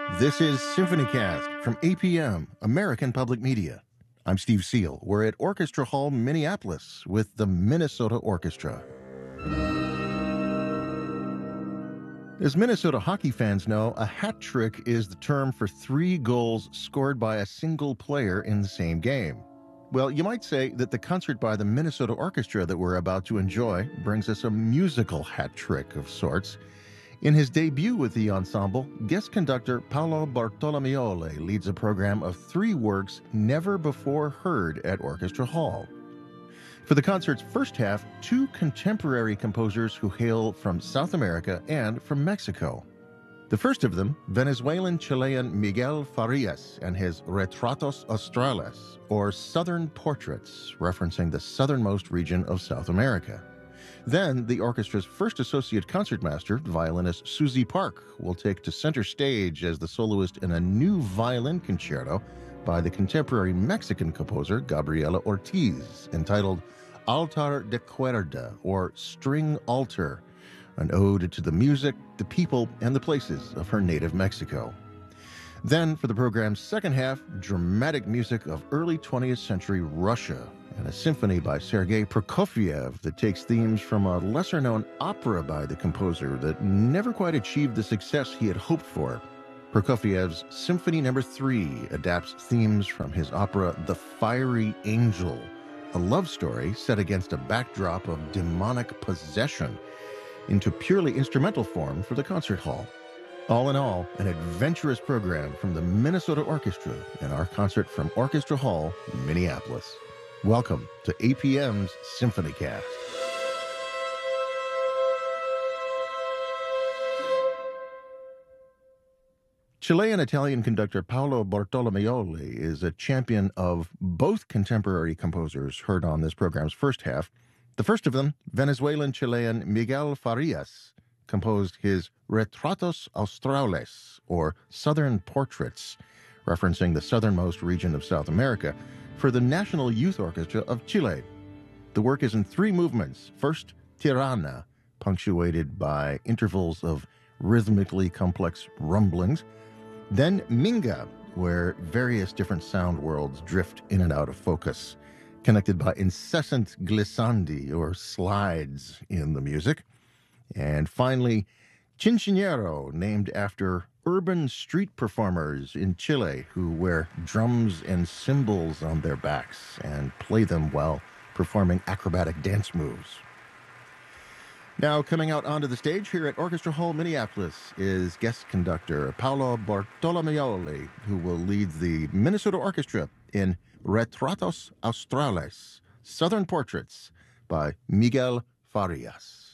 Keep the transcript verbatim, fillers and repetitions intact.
This is SymphonyCast from A P M, American Public Media. I'm Steve Seal. We're at Orchestra Hall, Minneapolis, with the Minnesota Orchestra. As Minnesota hockey fans know, a hat trick is the term for three goals scored by a single player in the same game. Well, you might say that the concert by the Minnesota Orchestra that we're about to enjoy brings us a musical hat trick of sorts. In his debut with the ensemble, guest conductor Paolo Bartolomeoli leads a program of three works never before heard at Orchestra Hall. For the concert's first half, two contemporary composers who hail from South America and from Mexico. The first of them, Venezuelan-Chilean Miguel Farias and his Retratos Australes, or Southern Portraits, referencing the southernmost region of South America. Then, the orchestra's first associate concertmaster, violinist Susie Park, will take to center stage as the soloist in a new violin concerto by the contemporary Mexican composer Gabriela Ortiz, entitled Altar de Cuerda, or String Altar, an ode to the music, the people, and the places of her native Mexico. Then, for the program's second half, dramatic music of early twentieth century Russia, and a symphony by Sergei Prokofiev that takes themes from a lesser-known opera by the composer that never quite achieved the success he had hoped for. Prokofiev's Symphony Number Three adapts themes from his opera The Fiery Angel, a love story set against a backdrop of demonic possession, into purely instrumental form for the concert hall. All in all, an adventurous program from the Minnesota Orchestra in our concert from Orchestra Hall, Minneapolis. Welcome to A P M's SymphonyCast. Chilean-Italian conductor Paolo Bartolomeoli is a champion of both contemporary composers heard on this program's first half. The first of them, Venezuelan-Chilean Miguel Farias, composed his Retratos Australes, or Southern Portraits, referencing the southernmost region of South America, for the National Youth Orchestra of Chile. The work is in three movements. First, Tirana, punctuated by intervals of rhythmically complex rumblings. Then Minga, where various different sound worlds drift in and out of focus, connected by incessant glissandi, or slides, in the music. And finally, Chinchillero, named after urban street performers in Chile who wear drums and cymbals on their backs and play them while performing acrobatic dance moves. Now, coming out onto the stage here at Orchestra Hall, Minneapolis, is guest conductor Paolo Bartolomeoli, who will lead the Minnesota Orchestra in Retratos Australes, Southern Portraits by Miguel Farias.